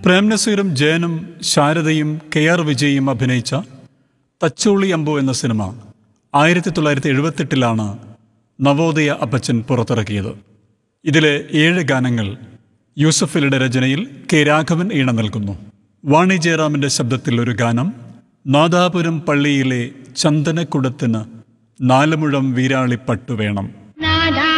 പ്രേംനസീറും ജയനും ശാരദയും KR വിജയും അഭിനയിച്ച തച്ചോളി അമ്പു എന്ന cinema 1978 Navodaya അപ്പച്ചൻ പുറത്തിറക്കിയത്. ഇതിലെ 7 ഗാനങ്ങൾ യൂസഫലിയുടെ രചനയിൽ രാഘവൻ ഈണം നൽകുന്നു. വാണി ജയറാമിൻ്റെ ശബ്ദത്തിൽ ഒരു ഗാനം. നാദാപുരം പള്ളിയിലെ ചന്ദനക്കുടത്തിന് 4 മുഴം വീരാളിപ്പട്ടു വേണം.